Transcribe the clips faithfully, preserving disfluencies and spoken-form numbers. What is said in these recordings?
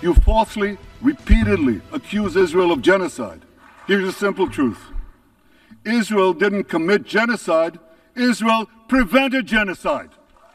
You falsely, repeatedly accuse Israel of genocide. Here's the simple truth. Israel didn't commit genocide. Israel prevented genocide.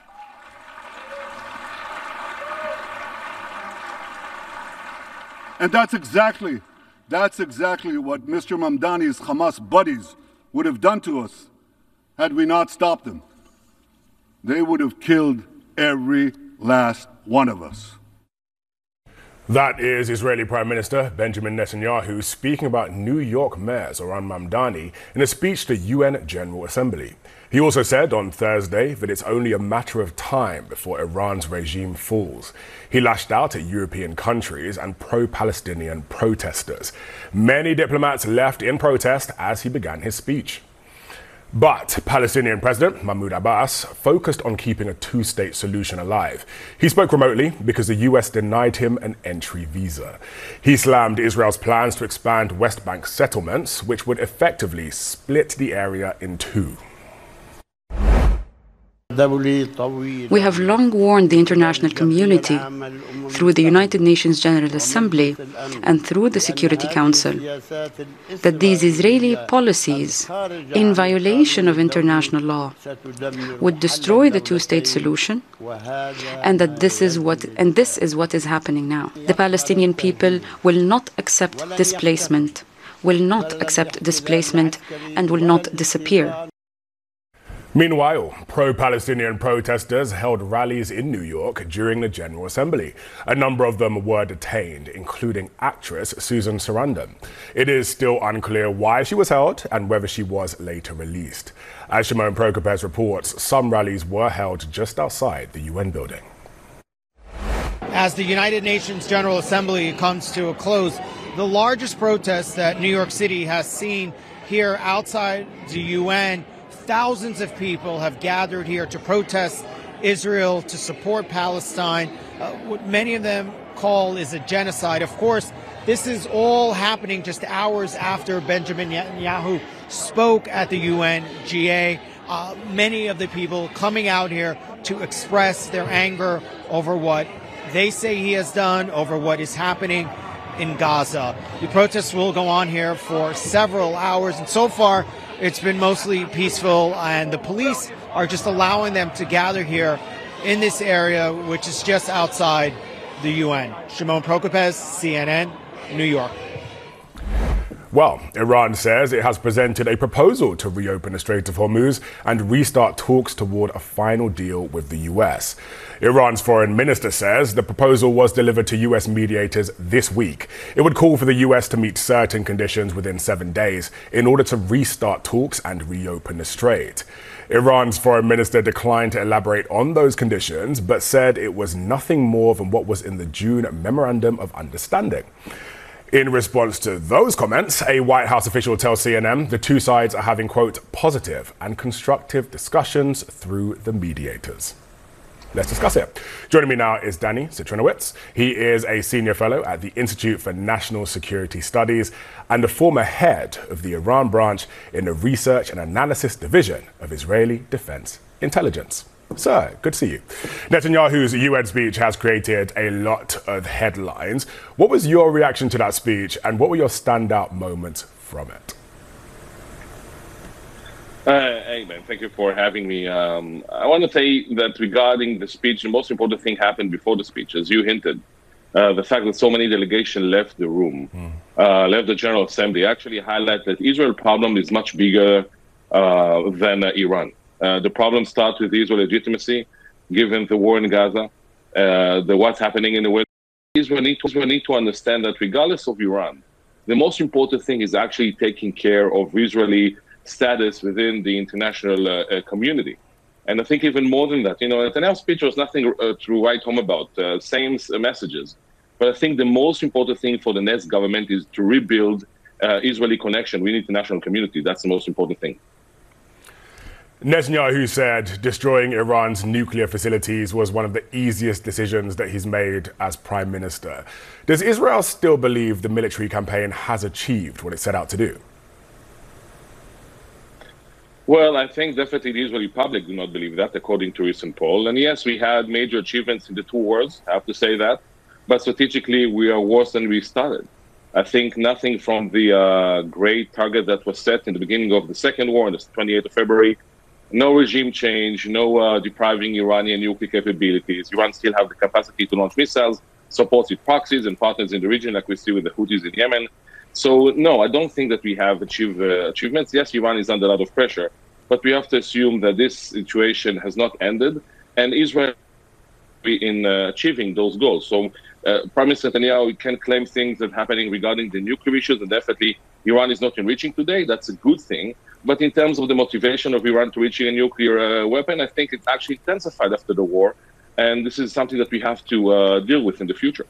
And that's exactly, that's exactly what Mister Mamdani's Hamas buddies would have done to us had we not stopped them. They would have killed every last one of us. That is Israeli Prime Minister Benjamin Netanyahu speaking about New York Mayor Zohran Mamdani in a speech to U N General Assembly. He also said on Thursday that it's only a matter of time before Iran's regime falls. He lashed out at European countries and pro-Palestinian protesters. Many diplomats left in protest as he began his speech. But Palestinian President Mahmoud Abbas focused on keeping a two-state solution alive. He spoke remotely because the U S denied him an entry visa. He slammed Israel's plans to expand West Bank settlements, which would effectively split the area in two. We have long warned the international community through the United Nations General Assembly and through the Security Council that these Israeli policies, in violation of international law, would destroy the two-state solution, and that this is what and this is what is happening now. The Palestinian people will not accept displacement, will not accept displacement, and will not disappear. Meanwhile, pro-Palestinian protesters held rallies in New York during the General Assembly. A number of them were detained, including actress Susan Sarandon. It is still unclear why she was held and whether she was later released. As Shimon Prokopez reports, some rallies were held just outside the U N building. As the United Nations General Assembly comes to a close, the largest protest that New York City has seen here outside the U N. Thousands of people have gathered here to protest Israel, to support Palestine. Uh, what many of them call is a genocide. Of course, this is all happening just hours after Benjamin Netanyahu spoke at the U N G A. Uh, many of the people coming out here to express their anger over what they say he has done, over what is happening in Gaza. The protests will go on here for several hours, and so far it's been mostly peaceful, and the police are just allowing them to gather here in this area, which is just outside the U N. Shimon Prokopez, C N N, New York. Well, Iran says it has presented a proposal to reopen the Strait of Hormuz and restart talks toward a final deal with the U S. Iran's foreign minister says the proposal was delivered to U S mediators this week. It would call for the U S to meet certain conditions within seven days in order to restart talks and reopen the strait. Iran's foreign minister declined to elaborate on those conditions, but said it was nothing more than what was in the June Memorandum of Understanding. In response to those comments, a White House official tells C N N the two sides are having, quote, positive and constructive discussions through the mediators. Let's discuss it. Joining me now is Danny Citronowicz. He is a senior fellow at the Institute for National Security Studies and the former head of the Iran branch in the Research and Analysis Division of Israeli Defense Intelligence. Sir, good to see you. Netanyahu's U N speech has created a lot of headlines. What was your reaction to that speech, and what were your standout moments from it? Uh, hey, man, thank you for having me. Um, I want to say that regarding the speech, the most important thing happened before the speech, as you hinted. Uh, the fact that so many delegations left the room, mm. uh, left the General Assembly, actually highlight that Israel problem is much bigger uh, than uh, Iran. Uh, the problem starts with Israel legitimacy, given the war in Gaza, uh, the what's happening in the West. Israel need, to, Israel need to understand that regardless of Iran, the most important thing is actually taking care of Israeli status within the international uh, uh, community. And I think even more than that, you know, Netanyahu's speech was nothing uh, to write home about, uh, same uh, messages. But I think the most important thing for the next government is to rebuild uh, Israeli connection with the international community. That's the most important thing. Netanyahu said destroying Iran's nuclear facilities was one of the easiest decisions that he's made as prime minister. Does Israel still believe the military campaign has achieved what it set out to do? Well, I think definitely the Israeli public do not believe that, according to recent poll. And yes, we had major achievements in the two wars, I have to say that. but strategically we are worse than we started. I think nothing from the uh, great target that was set in the beginning of the second war on the twenty-eighth of February, no regime change, no uh, depriving Iranian nuclear capabilities. Iran still have the capacity to launch missiles, supports its proxies and partners in the region, like we see with the Houthis in Yemen. So, no, I don't think that we have achieved uh, achievements. Yes, Iran is under a lot of pressure, but we have to assume that this situation has not ended, and Israel will be in uh, achieving those goals. So, uh, Prime Minister Netanyahu can claim things that are happening regarding the nuclear issues, and definitely Iran is not enriching today. That's a good thing. But in terms of the motivation of Iran to reaching a nuclear uh, weapon, I think it's actually intensified after the war. And this is something that we have to uh, deal with in the future.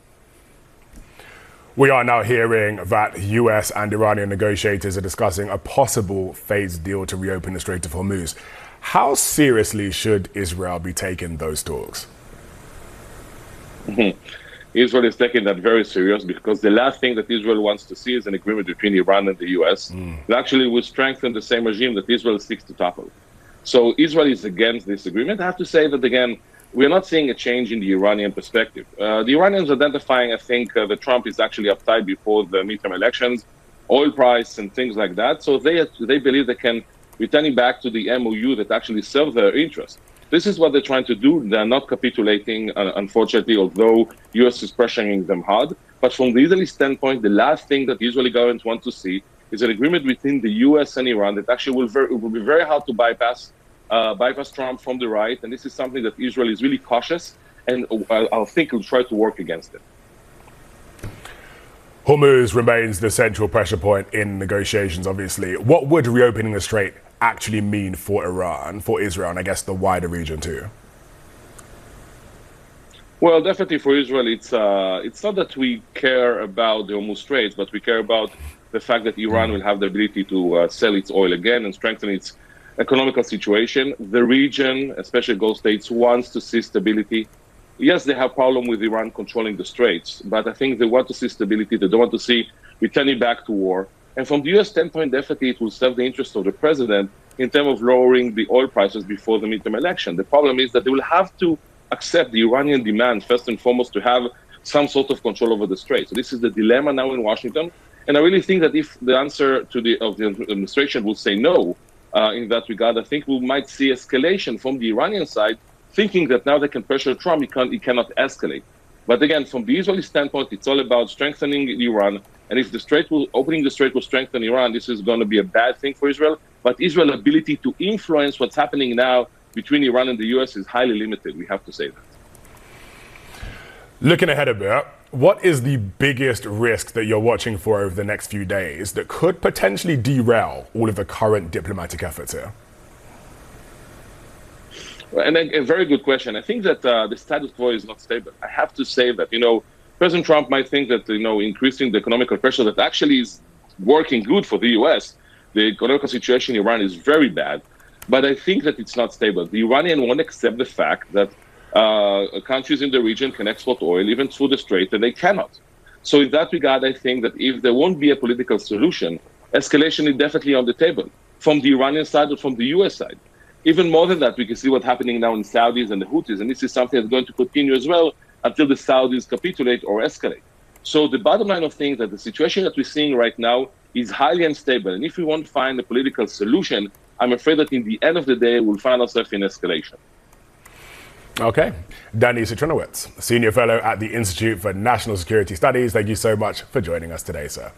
We are now hearing that U S and Iranian negotiators are discussing a possible phased deal to reopen the Strait of Hormuz. How seriously should Israel be taking those talks? Mm-hmm. Israel is taking that very serious, because the last thing that Israel wants to see is an agreement between Iran and the U S Mm. that actually will strengthen the same regime that Israel seeks to topple. So Israel is against this agreement. I have to say that, again, we are not seeing a change in the Iranian perspective. Uh, the Iranians identifying, I think, uh, that Trump is actually uptight before the midterm elections, oil price and things like that. So they they believe they can return back to the M O U that actually serve their interests. This is what they're trying to do. They're not capitulating, uh, unfortunately, although U S is pressuring them hard. But from the Israeli standpoint, the last thing that the Israeli government wants to see is an agreement between the U S and Iran that actually will, very, will be very hard to bypass, uh, bypass Trump from the right. And this is something that Israel is really cautious, and uh, I think will try to work against it. Hormuz remains the central pressure point in negotiations, obviously. What would reopening the strait actually mean for Iran, for Israel, and I guess the wider region too? Well, definitely for Israel, it's uh, it's not that we care about the Hormuz Straits, but we care about the fact that Iran will have the ability to uh, sell its oil again and strengthen its economical situation. The region, especially Gulf states, wants to see stability. Yes, they have problem with Iran controlling the Straits, but I think they want to see stability. They don't want to see returning back to war. And from the U S standpoint, definitely it will serve the interest of the president in terms of lowering the oil prices before the midterm election. The problem is that they will have to accept the Iranian demand, first and foremost, to have some sort of control over the Strait. So this is the dilemma now in Washington. And I really think that if the answer to the of the administration will say no uh, in that regard, I think we might see escalation from the Iranian side, thinking that now they can pressure Trump, he, can, he cannot escalate. But again, from the Israeli standpoint, it's all about strengthening Iran. And if the Strait will, opening the Strait will strengthen Iran, this is going to be a bad thing for Israel. But Israel's ability to influence what's happening now between Iran and the U S is highly limited. We have to say that. Looking ahead a bit, what is the biggest risk that you're watching for over the next few days that could potentially derail all of the current diplomatic efforts here? And a, a very good question. I think that uh, the status quo is not stable. I have to say that, you know, President Trump might think that, you know, increasing the economical pressure that actually is working good for the U S. The economic situation in Iran is very bad, but I think that it's not stable. The Iranians won't accept the fact that uh, countries in the region can export oil even through the Strait, and they cannot. So in that regard, I think that if there won't be a political solution, escalation is definitely on the table from the Iranian side or from the U S side. Even more than that, we can see what's happening now in Saudis and the Houthis, and this is something that's going to continue as well until the Saudis capitulate or escalate. So the bottom line of things that the situation that we're seeing right now is highly unstable. And if we won't find a political solution, I'm afraid that in the end of the day, we'll find ourselves in escalation. Okay. Danny Citrinowicz, Senior Fellow at the Institute for National Security Studies. Thank you so much for joining us today, sir.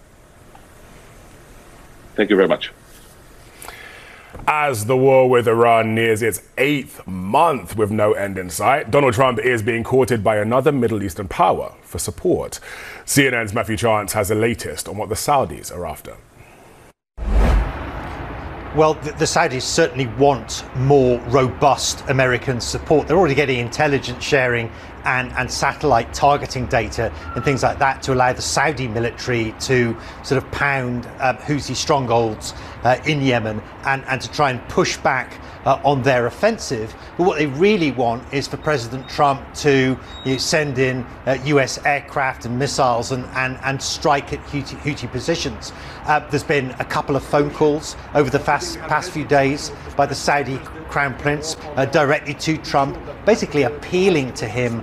Thank you very much. As the war with Iran nears its eighth month with no end in sight, Donald Trump is being courted by another Middle Eastern power for support. C N N's Matthew Chance has the latest on what the Saudis are after. Well, the, the Saudis certainly want more robust American support. They're already getting intelligence sharing and, and satellite targeting data and things like that to allow the Saudi military to sort of pound uh, Houthi strongholds uh, in Yemen and, and to try and push back uh, on their offensive. But what they really want is for President Trump to you know, send in uh, U S aircraft and missiles and, and, and strike at Houthi, Houthi positions. Uh, there's been a couple of phone calls over the fast, past few days by the Saudi Crown Prince uh, directly to Trump, basically appealing to him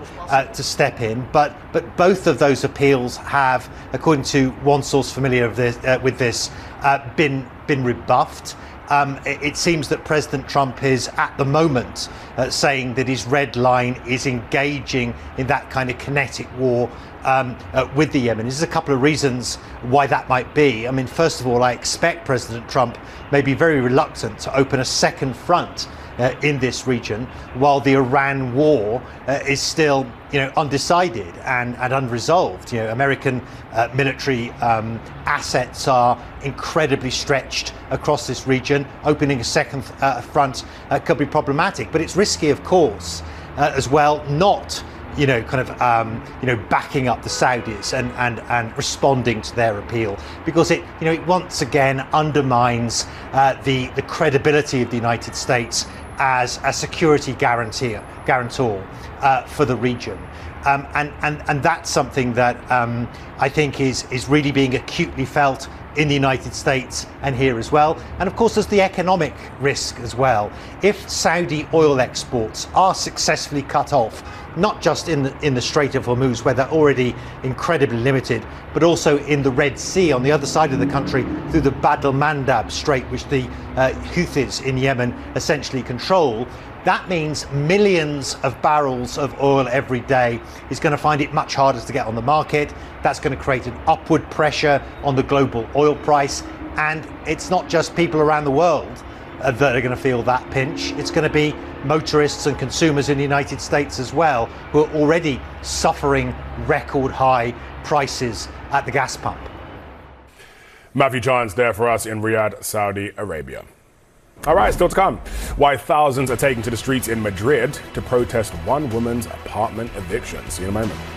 uh, to step in. But but both of those appeals have, according to one source familiar of this, uh, with this, uh, been been rebuffed. Um, it, it seems that President Trump is at the moment uh, saying that his red line is engaging in that kind of kinetic war um, uh, with the Yemenis. There's a couple of reasons why that might be. I mean, first of all, I expect President Trump may be very reluctant to open a second front Uh, in this region, while the Iran war uh, is still, you know, undecided and, and unresolved. You know, American uh, military um, assets are incredibly stretched across this region. Opening a second uh, front uh, could be problematic, but it's risky, of course, uh, as well, not, you know, kind of, um, you know, backing up the Saudis and, and, and responding to their appeal, because it, you know, it once again undermines uh, the, the credibility of the United States as a security guarantor, guarantor uh, for the region. Um, and, and, and that's something that um, I think is, is really being acutely felt in the United States and here as well. And of course, there's the economic risk as well. If Saudi oil exports are successfully cut off, not just in the, in the Strait of Hormuz, where they're already incredibly limited, but also in the Red Sea on the other side of the country through the Bab el-Mandab Strait, which the uh, Houthis in Yemen essentially control. That means millions of barrels of oil every day is going to find it much harder to get on the market. That's going to create an upward pressure on the global oil price. And it's not just people around the world uh, that are going to feel that pinch. It's going to be motorists and consumers in the United States as well, who are already suffering record high prices at the gas pump. Matthew Chance there for us in Riyadh, Saudi Arabia. All right, still to come. Why thousands are taking to the streets in Madrid to protest one woman's apartment eviction. See you in a moment.